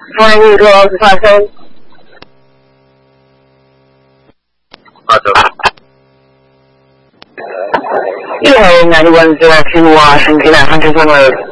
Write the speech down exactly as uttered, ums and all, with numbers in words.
欢迎说发生。 好的。 一係ninety-one point zero two Washington, one hundred one